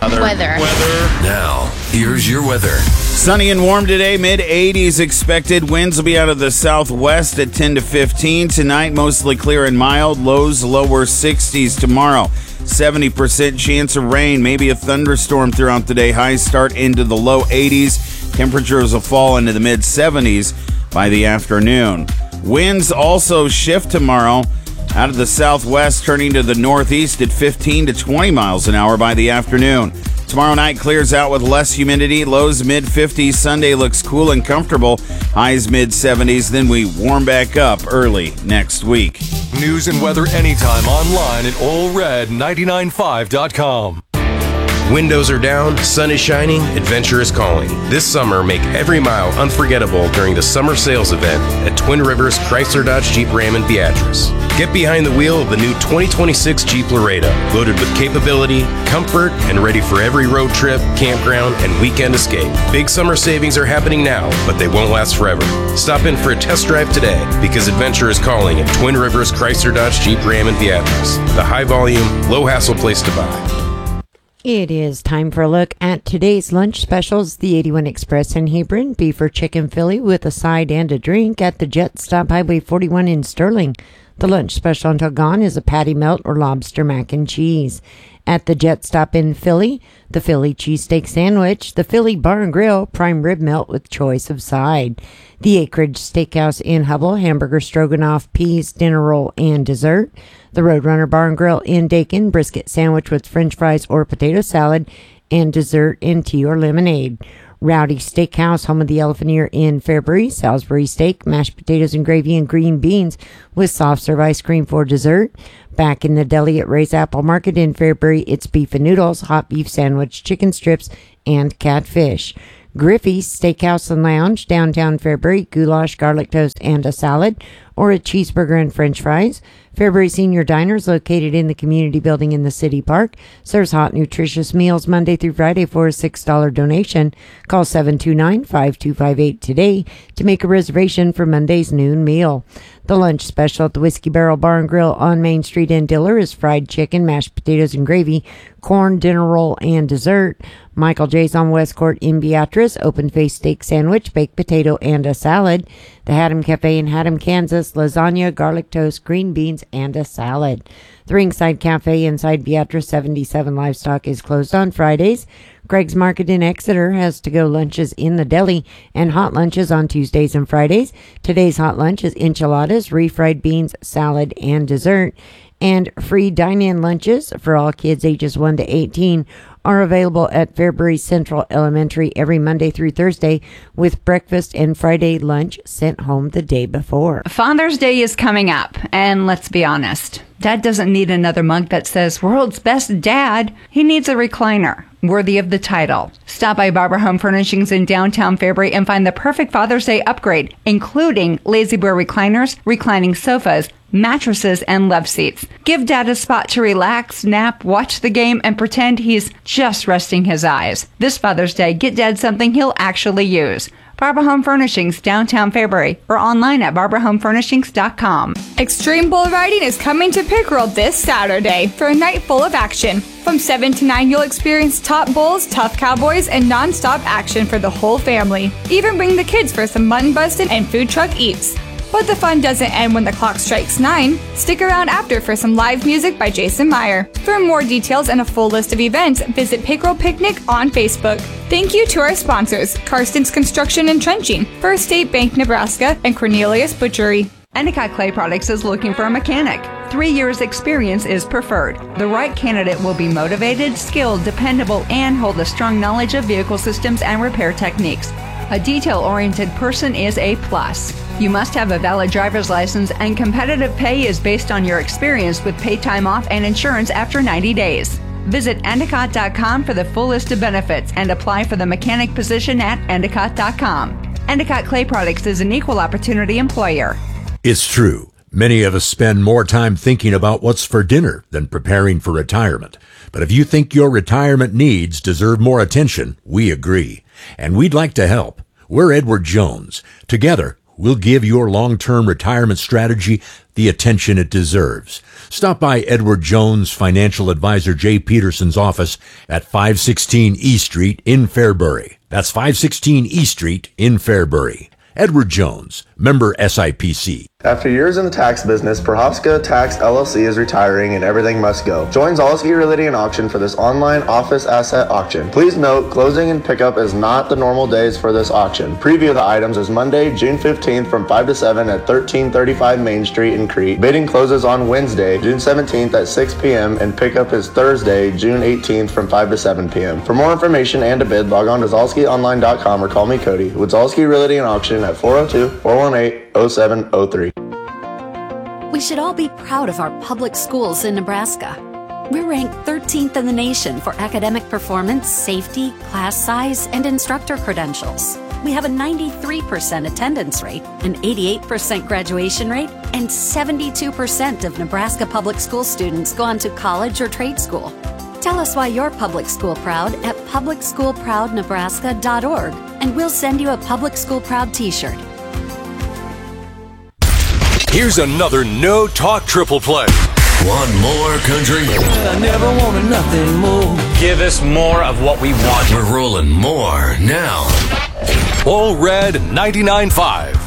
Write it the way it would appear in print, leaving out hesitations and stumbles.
Weather. Now, here's your weather. Sunny and warm today, mid-80s expected. Winds will be out of the southwest at 10 to 15. Tonight, mostly clear and mild. Lows lower 60s tomorrow. 70% chance of rain, maybe a thunderstorm throughout the day. Highs start into the low 80s. Temperatures will fall into the mid-70s by the afternoon. Winds also shift tomorrow out of the southwest, turning to the northeast at 15 to 20 miles an hour by the afternoon. Tomorrow night clears out with less humidity, lows mid-50s. Sunday looks cool and comfortable, highs mid-70s. Then we warm back up early next week. News and weather anytime online at allred995.com. Windows are down, sun is shining, adventure is calling. This summer, make every mile unforgettable during the summer sales event at Twin Rivers Chrysler Dodge Jeep Ram in Beatrice. Get behind the wheel of the new 2026 Jeep Laredo, loaded with capability, comfort, and ready for every road trip, campground, and weekend escape. Big summer savings are happening now, but they won't last forever. Stop in for a test drive today, because adventure is calling at Twin Rivers Chrysler Dodge Jeep Ram in Beatrice. The high volume, low hassle place to buy. It is time for a look at today's lunch specials. The 81 Express in Hebron, beef or chicken Philly with a side and a drink at the Jet Stop Highway 41 in Sterling. The lunch special until gone is a patty melt or lobster mac and cheese. At the Jet Stop in Philly, the Philly cheesesteak sandwich, the Philly Bar and Grill prime rib melt with choice of side. The Acreage Steakhouse in Hubble, hamburger stroganoff, peas, dinner roll, and dessert. The Roadrunner Bar and Grill in Dakin, brisket sandwich with french fries or potato salad, and dessert in tea or lemonade. Rowdy Steakhouse, home of the Elephant Ear in Fairbury, Salisbury steak, mashed potatoes and gravy and green beans with soft serve ice cream for dessert. Back in the deli at Ray's Apple Market in Fairbury, it's beef and noodles, hot beef sandwich, chicken strips, and catfish. Griffey's Steakhouse and Lounge, downtown Fairbury, goulash, garlic toast, and a salad, or a cheeseburger and french fries. Fairbury Senior Diners, located in the community building in the city park, serves hot, nutritious meals Monday through Friday for a $6 donation. Call 729-5258 today to make a reservation for Monday's noon meal. The lunch special at the Whiskey Barrel Bar and Grill on Main Street in Diller is fried chicken, mashed potatoes and gravy, corn, dinner roll, and dessert. Michael J's on West Court in Beatrice, open-faced steak sandwich, baked potato, and a salad. The Haddam Cafe in Haddam, Kansas, lasagna, garlic toast, green beans, and a salad. The Ringside Cafe inside Beatrice 77 Livestock is closed on Fridays. Greg's Market in Exeter has to-go lunches in the deli and hot lunches on Tuesdays and Fridays. Today's hot lunch is enchiladas, refried beans, salad, and dessert. And free dine-in lunches for all kids ages 1 to 18 are available at Fairbury Central Elementary every Monday through Thursday, with breakfast and Friday lunch sent home the day before. Father's Day is coming up, and let's be honest, Dad doesn't need another mug that says world's best dad. He needs a recliner worthy of the title. Stop by Barbara Home Furnishings in downtown Fairbury and find the perfect Father's Day upgrade, including Lazy Boy recliners, reclining sofas, mattresses, and love seats. Give Dad a spot to relax, nap, watch the game, and pretend he's just resting his eyes. This Father's Day, get Dad something he'll actually use. Barbara Home Furnishings, downtown Fairbury, or online at barbarahomefurnishings.com. Extreme Bull Riding is coming to Pickerel this Saturday for a night full of action. From 7 to 9, you'll experience top bulls, tough cowboys, and non-stop action for the whole family. Even bring the kids for some mutton busting and food truck eats. But the fun doesn't end when the clock strikes 9. Stick around after for some live music by Jason Meyer. For more details and a full list of events, visit Pickerel Picnic on Facebook. Thank you to our sponsors, Karsten's Construction and Trenching, First State Bank Nebraska, and Cornelius Butchery. Endicott Clay Products is looking for a mechanic. 3 years experience is preferred. The right candidate will be motivated, skilled, dependable, and hold a strong knowledge of vehicle systems and repair techniques. A detail-oriented person is a plus. You must have a valid driver's license, and competitive pay is based on your experience with paid time off and insurance after 90 days. Visit Endicott.com for the full list of benefits and apply for the mechanic position at Endicott.com. Endicott Clay Products is an equal opportunity employer. It's true. Many of us spend more time thinking about what's for dinner than preparing for retirement. But if you think your retirement needs deserve more attention, we agree. And we'd like to help. We're Edward Jones. Together, We'll give your long-term retirement strategy the attention it deserves. Stop by Edward Jones Financial Advisor Jay Peterson's office at 516 E Street in Fairbury. That's 516 E Street in Fairbury. Edward Jones, member SIPC. After years in the tax business, Prohaska Tax LLC is retiring and everything must go. Join Zaleski Realty and Auction for this online office asset auction. Please note, closing and pickup is not the normal days for this auction. Preview of the items is Monday, June 15th from 5 to 7 at 1335 Main Street in Crete. Bidding closes on Wednesday, June 17th at 6 p.m. and pickup is Thursday, June 18th from 5 to 7 p.m. For more information and to bid, log on to ZaleskiOnline.com or call me Cody with Zaleski Realty and Auction at 402-418-0703. We should all be proud of our public schools in Nebraska. We're ranked 13th in the nation for academic performance, safety, class size, and instructor credentials. We have a 93% attendance rate, an 88% graduation rate, and 72% of Nebraska public school students go on to college or trade school. Tell us why you're public school proud at publicschoolproudnebraska.org, and we'll send you a Public School Proud t-shirt. Here's another No Talk Triple Play. Want more country? I never wanted nothing more. Give us more of what we want. We're rolling more now. All Red 99.5.